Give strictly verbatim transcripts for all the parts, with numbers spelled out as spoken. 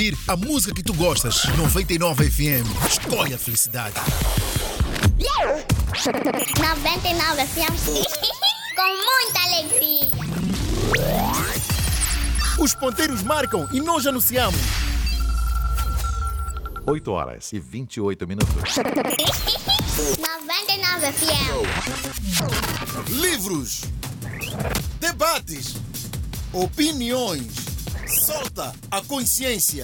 A música que tu gostas, noventa e nove F M. Escolhe a felicidade. noventa e nove F M. Com muita alegria. Os ponteiros marcam e nós anunciamos. oito horas e vinte e oito minutos. noventa e nove F M. Livros, debates, opiniões. Solta a consciência.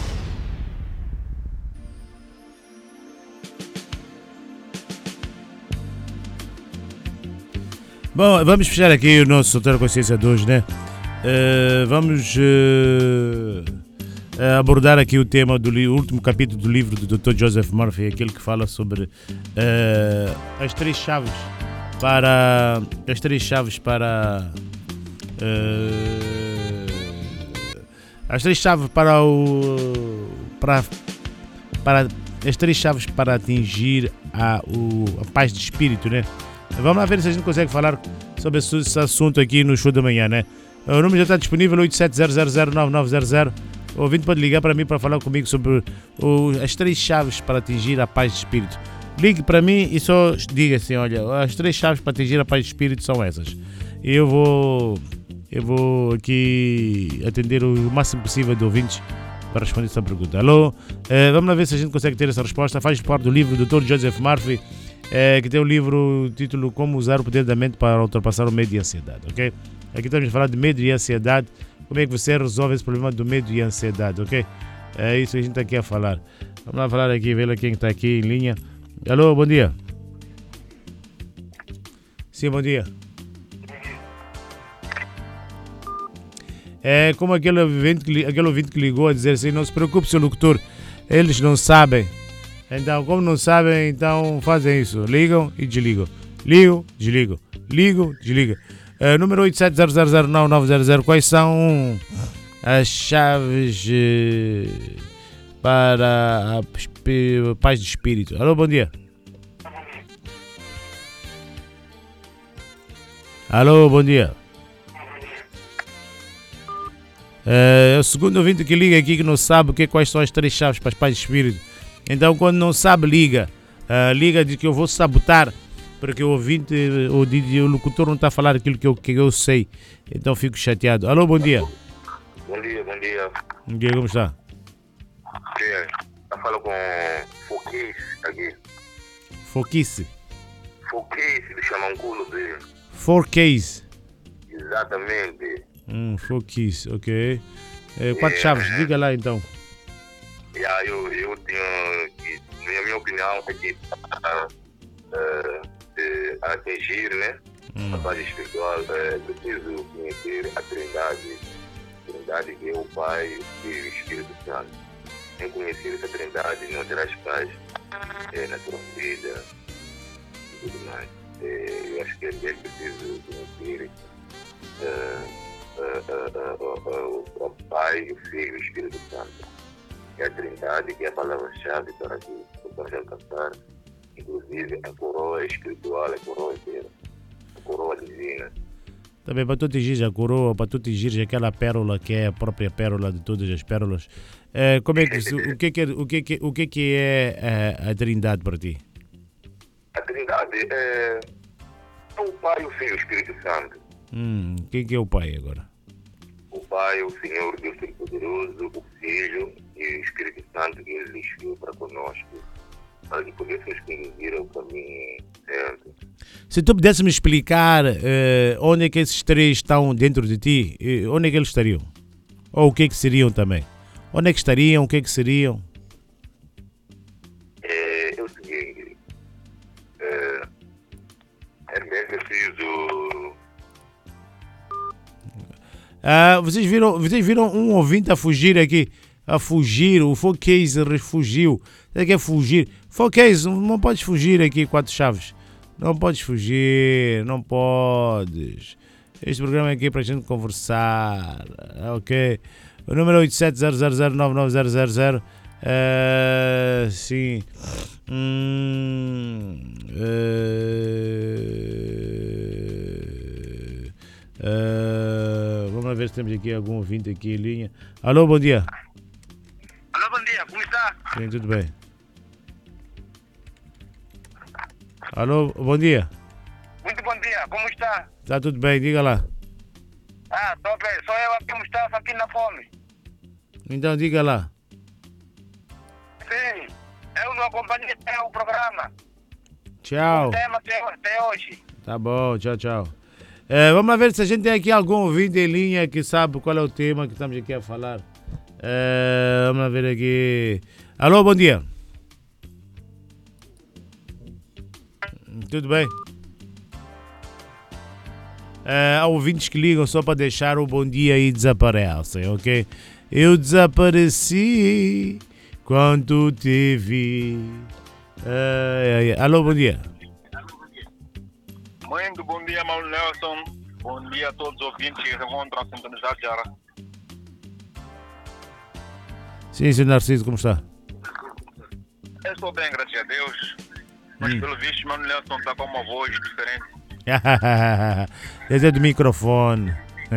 Bom, vamos fechar aqui o nosso Soltar a Consciência de hoje, né? Uh, vamos uh, uh, abordar aqui o tema do li- último capítulo do livro do doutor Joseph Murphy, aquele que fala sobre uh, as três chaves para as três chaves para uh, as três chaves para o para para as três chaves para atingir a, o, a paz de espírito, né? Vamos lá ver se a gente consegue falar sobre esse assunto aqui no show da manhã, né? O número já está disponível, oito sete zero zero zero nove nove zero zero. O ouvinte pode ligar para mim para falar comigo sobre o, as três chaves para atingir a paz de espírito. Ligue para mim e só diga assim, olha, as três chaves para atingir a paz de espírito são essas. E eu vou, eu vou aqui atender o máximo possível de ouvintes para responder essa pergunta. Alô? Eh, vamos lá ver se a gente consegue ter essa resposta. Faz parte do livro do doutor Joseph Murphy, É, que tem o livro, o título Como Usar o Poder da Mente para Ultrapassar o Medo e a Ansiedade, ok? Aqui estamos a falar de medo e ansiedade, como é que você resolve esse problema do medo e ansiedade, ok? É isso que a gente está aqui a falar. Vamos lá falar aqui, ver quem está aqui em linha. Alô, bom dia. Sim, bom dia. É como aquele ouvinte que, aquele ouvinte que ligou a dizer assim, não se preocupe, seu locutor, eles não sabem. Então, como não sabem, então fazem isso. Ligam e desligam. Ligam, desligam. Ligam, desligam. Uh, número oito sete zero zero zero nove nove zero zero. Quais são as chaves uh, para a esp- paz de espírito? Alô, bom dia. Alô, bom dia. Uh, é o segundo ouvinte que liga aqui que não sabe o que, quais são as três chaves para a paz de espírito. Então, quando não sabe, liga. Uh, liga de que eu vou sabotar, porque o ouvinte, o, o locutor não está a falar aquilo que eu, que eu sei. Então, fico chateado. Alô, bom dia. Bom dia, bom dia. Bom dia, como está? Eu falo com Foquice aqui. Foquice. Foquice de Chamanculo. Fourcase. Exatamente. Hum, Foquice, ok. Eh, quatro É, chaves, diga lá então. Yeah, eu, eu tenho que, minha, minha opinião é que uh, uh, de atingir, né, Hum. a paz espiritual, é preciso conhecer a Trindade, a Trindade que é o Pai, o Filho e o Espírito Santo. Sem conhecer essa Trindade não terás paz é, na tua vida e tudo mais. É, eu acho que é preciso conhecer uh, uh, uh, uh, uh, uh, o Pai, o Filho e o Espírito Santo. É a Trindade, que é a palavra-chave para que possamos alcançar, inclusive, a coroa espiritual, a coroa inteira, a coroa divina. Também para tu atingir a coroa, para tu atingir aquela pérola que é a própria pérola de todas as pérolas, eh, como é que, o que que, o que, que, o que, que é a, a Trindade para ti? A Trindade é, é o Pai, o Filho e o Espírito Santo. Hum, quem que é o Pai agora? O Pai, o Senhor, Deus Todo-Poderoso, o Filho e o Espírito Santo que Ele enviou para conosco, para que pudéssemos conduzir ao caminho certo. Se tu pudesse me explicar eh, onde é que esses três estão dentro de ti, eh, onde é que eles estariam? Ou o que é que seriam também? Onde é que estariam, o que é que seriam? É, é o seguinte, é, é bem preciso. Ah, vocês viram, vocês viram um ouvinte a fugir aqui, a fugir, o Fourcase refugiu. Você quer fugir? Fourcase, não, não podes fugir aqui, quatro chaves. Não podes fugir, não podes. Este programa é aqui para a gente conversar, ok? O número é oito sete zero zero zero nove nove zero zero zero. Uh, sim. Hum, uh, uh, vamos ver se temos aqui algum ouvinte aqui em linha. Alô, bom dia. Alô, bom dia, como está? Sim, tudo bem. Alô, bom dia. Muito bom dia, como está? Está tudo bem, diga lá. Ah, estou bem, sou eu aqui, Mustafa, aqui na fome. Então diga lá. Sim, eu não acompanhei até o programa. Tchau. O tema até, até hoje. Tá bom, tchau, tchau. É, vamos lá ver se a gente tem aqui algum ouvinte em linha que sabe qual é o tema que estamos aqui a falar. É, vamos lá ver aqui. Alô, bom dia. Tudo bem? É, há ouvintes que ligam só para deixar o bom dia e desaparecem, ok? Eu desapareci quando te vi. É, é, alô, bom dia. Muito bom dia, Mauro Nelson. Bom dia a todos os ouvintes que se encontram sintonizados já. Sim, senhor Narciso, como está? Eu estou bem, graças a Deus. Mas Hum. pelo visto, Mauro Nelson está com uma voz diferente. Esse é do microfone.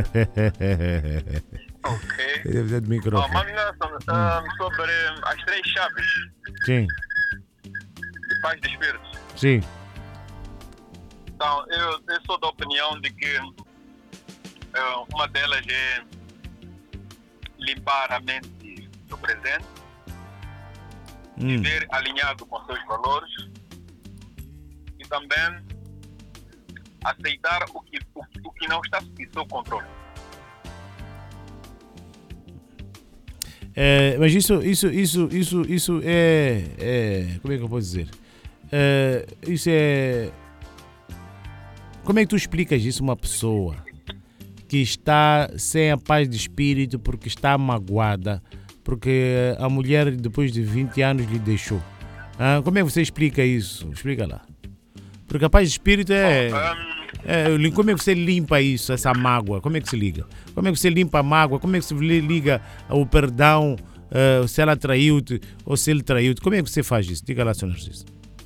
Ok. Esse é do Oh, microfone. Mauro Nelson, um, sobre as três chaves Sim, de paz de espírito. sim. Então, eu, eu sou da opinião de que é, uma delas é limpar a mente do presente, Hum. viver alinhado com seus valores e também aceitar o que, o, o que não está sob seu controle. É, mas isso, isso, isso, isso, isso é, é. Como é que eu posso dizer? É, isso é. Como é que tu explicas isso a uma pessoa que está sem a paz de espírito porque está magoada, porque a mulher depois de vinte anos lhe deixou? Ah, como é que você explica isso? Explica lá. Porque a paz de espírito é, é. Como é que você limpa isso, essa mágoa? Como é que se liga? Como é que você limpa a mágoa? Como é que você liga o perdão? Uh, se ela traiu-te ou se ele traiu-te? Como é que você faz isso? Diga lá, senhor Narciso.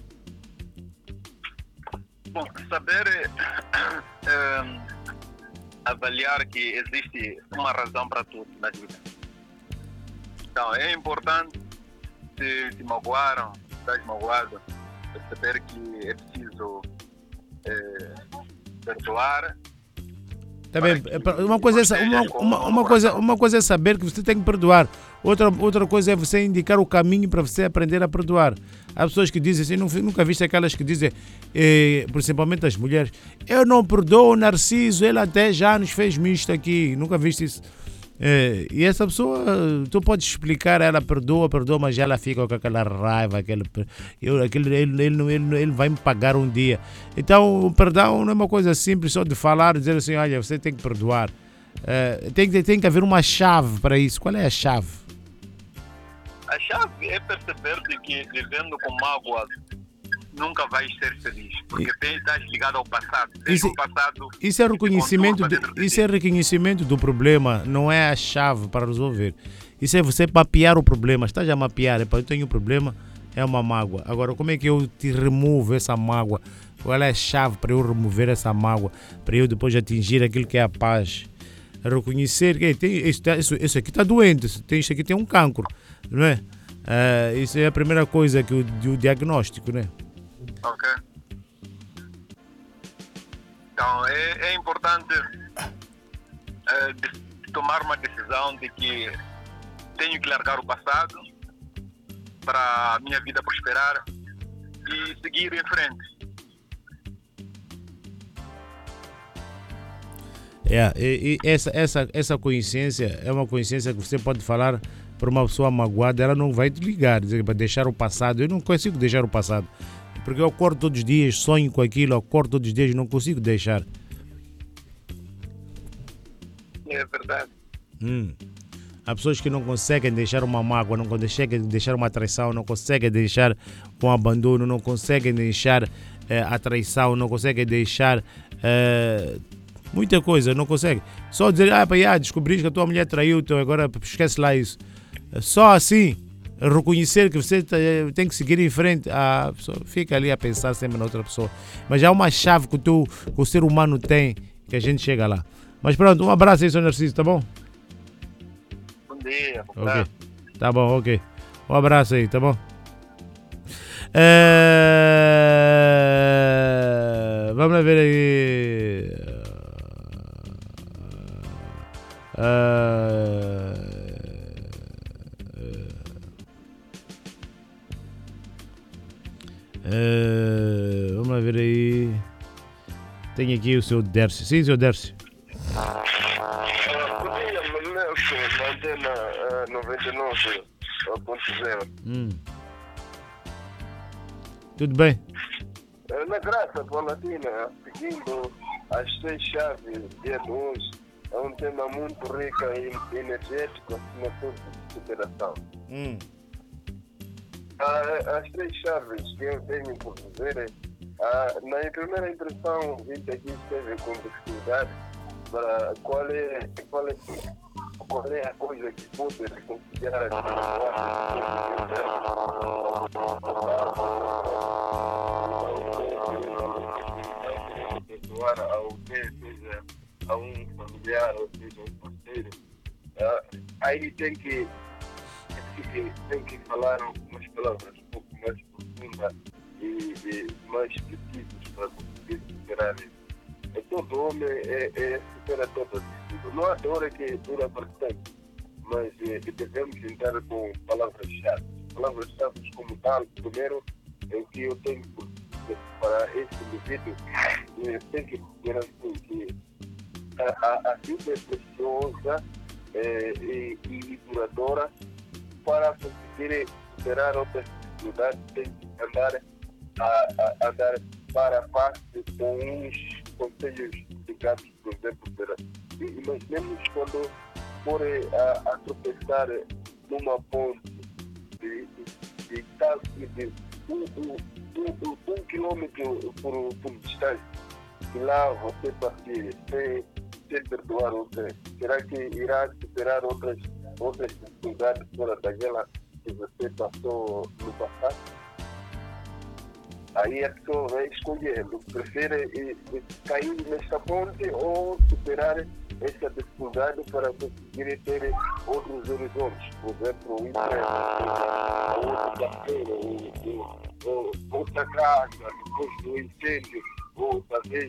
Bom, saber é, avaliar que existe uma razão para tudo na vida. Então, é importante, se te magoaram, se estás magoado, perceber que é preciso é, perdoar. Também, uma coisa, é, uma, uma, uma, coisa, uma coisa é saber que você tem que perdoar. Outra, outra coisa é você indicar o caminho para você aprender a perdoar. Há pessoas que dizem assim, nunca viste aquelas que dizem, eh, principalmente as mulheres, eu não perdoo o Narciso, ele até já nos fez misto aqui. Nunca viste isso? É, e essa pessoa, tu podes explicar, ela perdoa, perdoa, mas ela fica com aquela raiva, aquele, eu, aquele, ele, ele, ele, ele vai me pagar um dia. Então, o perdão não é uma coisa simples só de falar, dizer assim, olha, você tem que perdoar. É, tem, tem que haver uma chave para isso. Qual é a chave? A chave é perceber de que vivendo com mágoa nunca vais ser feliz, porque e... estás ligado ao passado. Isso, um passado isso, é reconhecimento de, de isso é reconhecimento do problema, não é a chave para resolver. Isso é você mapear o problema. Estás a mapear, eu tenho um problema, é uma mágoa. Agora, como é que eu te removo essa mágoa? Qual é a chave para eu remover essa mágoa? Para eu depois atingir aquilo que é a paz? Reconhecer que tem, isso, isso, isso aqui está doente, isso aqui tem um cancro, não é? Uh, isso é a primeira coisa que o, o diagnóstico, né? Ok. Então, é, é importante é, de tomar uma decisão de que tenho que largar o passado para a minha vida prosperar e seguir em frente. É, e, e essa, essa, essa consciência é uma consciência que você pode falar para uma pessoa magoada, ela não vai te ligar, dizer, para deixar o passado. Eu não consigo deixar o passado. Porque eu acordo todos os dias, sonho com aquilo, eu acordo todos os dias e não consigo deixar. É verdade. Hum. Há pessoas que não conseguem deixar uma mágoa, não conseguem deixar uma traição, não conseguem deixar um abandono, não conseguem deixar eh, a traição, não conseguem deixar eh, muita coisa, não conseguem. Só dizer, ah, pá, ah, descobriste que a tua mulher traiu, então agora esquece lá isso. Só assim, reconhecer que você tem que seguir em frente, a pessoa fica ali a pensar sempre na outra pessoa. Mas há uma chave que, tu, que o ser humano tem, que a gente chega lá. Mas pronto, um abraço aí, senhor Narciso, tá bom? Bom dia. Ok, tá bom, ok. Um abraço aí, tá bom? É... Vamos lá ver aí. É... É... Vamos lá ver aí. Tem aqui o seu Dercy. Sim, seu Dercy. Na antena noventa e nove ponto zero. Hum. Tudo bem? Na Graça Palatina, seguindo as seis chaves dia de hoje, é um tema muito rico e energético, acima de tudo, de superação. Hum. As três chaves que eu tenho por dizer, na primeira impressão, vi que aqui esteve com dificuldade para qual é, qual é Qual é a coisa que pode considerar a alguém, seja a um familiar ou seja um parceiro? Aí tem que, tem que falar algumas palavras um pouco mais profundas e, e mais precisas para conseguir superar isso. Todo homem é, é supera todas as coisas. Não há dor que dura bastante, mas é, devemos entrar com palavras-chave. Palavras-chave como tal, primeiro, é o que eu tenho para esse indivíduo. Eu tenho que dizer assim que a, a, a vida é preciosa é, e, e duradoura. Para conseguir superar outras dificuldades, tem que andar, a, a, andar para a parte com uns conselhos ligados, por exemplo, para imaginemos quando for a, a tropeçar numa ponte de, de, de, de um, um, um, um quilômetro por, por distância, e lá você partir sem, sem perdoar outra, será que irá superar outras, outras dificuldades fora daquela que você passou no passado? Aí a pessoa vai escolhendo, prefere cair nesta ponte ou superar essa dificuldade para conseguir ter outros horizontes, por exemplo, um emprego, outro parceiro, ou outra casa, depois do incêndio, ou talvez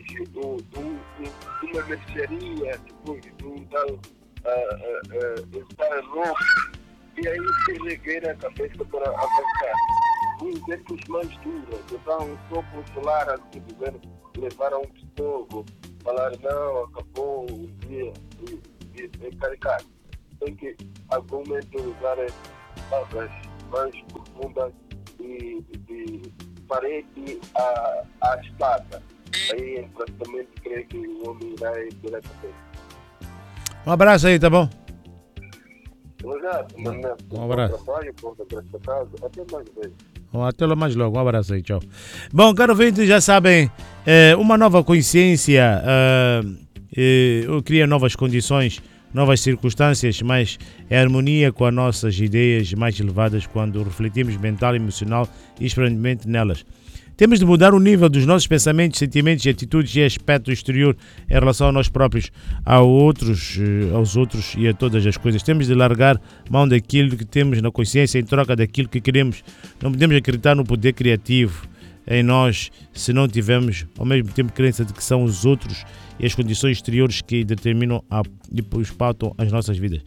uma mercearia, depois de um tal estar louco, e aí se regueira a cabeça para avançar. Os exemplos mais duros, então um sopro solar, assim dizer, levar a um psicólogo, falar não, acabou o dia, e, e, e caricar. Tem que, argumente, usar palavras mais profundas e, e parede a, a espada. Aí, praticamente, creio que o homem irá ter a cabeça. Um abraço aí, tá bom? Obrigado. Um abraço. Trabalho, casa. Até mais vezes. Até lá mais logo, um abraço aí, tchau. Bom, caro ouvinte, já sabem, é, uma nova consciência é, é, cria novas condições, novas circunstâncias, mas é harmonia com as nossas ideias mais elevadas quando refletimos mental, emocional e experimentalmente nelas. Temos de mudar o nível dos nossos pensamentos, sentimentos, atitudes e aspecto exterior em relação a nós próprios, a outros, aos outros e a todas as coisas. Temos de largar mão daquilo que temos na consciência em troca daquilo que queremos. Não podemos acreditar no poder criativo em nós se não tivermos ao mesmo tempo crença de que são os outros e as condições exteriores que determinam a, e pautam as nossas vidas.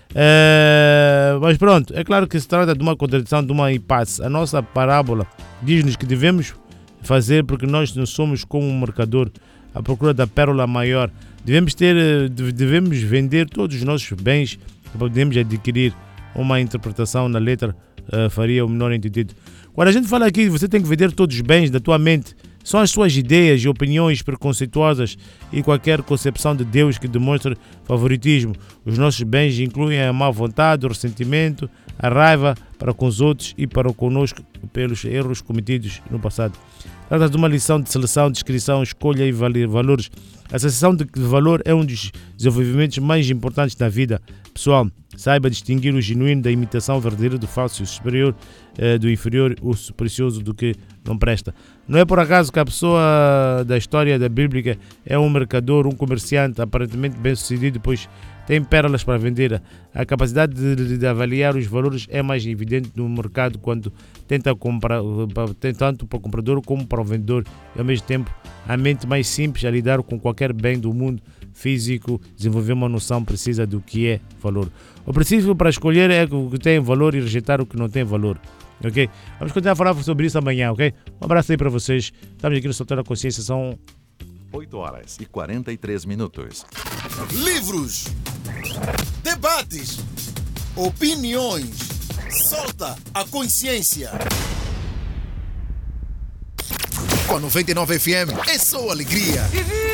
É, mas pronto, é claro que se trata de uma contradição, de uma impasse. A nossa parábola diz-nos que devemos fazer porque nós não somos como um mercador à procura da pérola maior. Devemos ter, devemos vender todos os nossos bens que podemos adquirir. Uma interpretação na letra uh, faria o menor entendido. Quando a gente fala aqui, você tem que vender todos os bens da tua mente. São as suas ideias e opiniões preconceituosas e qualquer concepção de Deus que demonstre favoritismo. Os nossos bens incluem a má vontade, o ressentimento, a raiva para com os outros e para conosco pelos erros cometidos no passado. Trata-se de uma lição de seleção, descrição, escolha e valores. A sensação de que valor é um dos desenvolvimentos mais importantes da vida. Pessoal, saiba distinguir o genuíno da imitação verdadeira do falso, o superior eh, do inferior, o precioso do que não presta. Não é por acaso que a pessoa da história da Bíblia é um mercador, um comerciante aparentemente bem sucedido, pois tem pérolas para vender. A capacidade de, de avaliar os valores é mais evidente no mercado quando tenta comprar, tem tanto para o comprador como para o vendedor. E ao mesmo tempo, a mente mais simples a lidar com qualquer bem do mundo físico desenvolver uma noção precisa do que é valor. O princípio para escolher é o que tem valor e rejeitar o que não tem valor. Ok? Vamos continuar a falar sobre isso amanhã, ok? Um abraço aí para vocês. Estamos aqui no Soltar a Consciência, são oito horas e quarenta e três minutos. Livros, debates, opiniões. Solta a consciência. Com a noventa e nove F M é só alegria.